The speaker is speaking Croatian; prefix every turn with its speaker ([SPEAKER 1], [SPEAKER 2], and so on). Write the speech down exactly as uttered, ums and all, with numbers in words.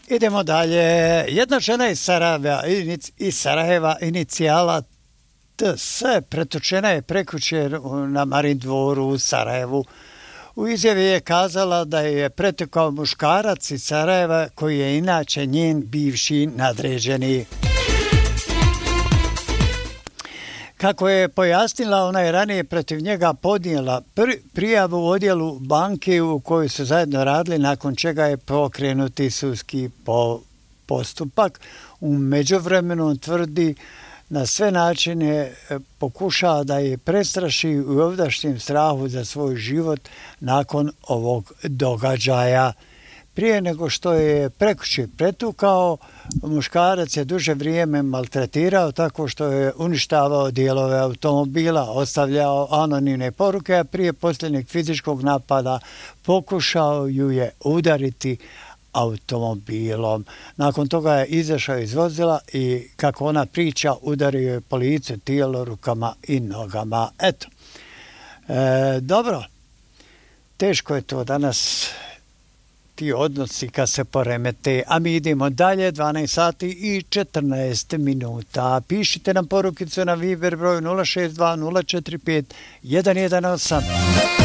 [SPEAKER 1] Idemo dalje. Jedna žena iz Sarajeva, iz Sarajeva inicijala T S pretočena je prekjučer na Marin dvoru u Sarajevu. U izjavi je kazala da je pretekao muškarac iz Sarajeva koji je inače njen bivši nadređeni. Kako je pojasnila, ona je ranije protiv njega podnijela prijavu u odjelu banke u kojoj su zajedno radili, nakon čega je pokrenuti sudski postupak. U međuvremenu tvrdi na sve načine pokušava da je prestraši u ovdašnjem strahu za svoj život nakon ovog događaja. Prije nego što je prekjučer pretukao, muškarac je duže vrijeme maltretirao tako što je uništavao dijelove automobila, ostavljao anonimne poruke, a prije posljednjeg fizičkog napada pokušao ju je udariti automobilom. Nakon toga je izašao iz vozila i, kako ona priča, udario je po licu, tijelo, rukama i nogama. Eto, e, dobro, teško je to danas, ti odnosi kad se poremete, a mi idemo dalje, dvanaest sati i četrnaest minuta. Pišite nam porukicu na Viber broj nula šest dva nula četiri pet jedan jedan osam.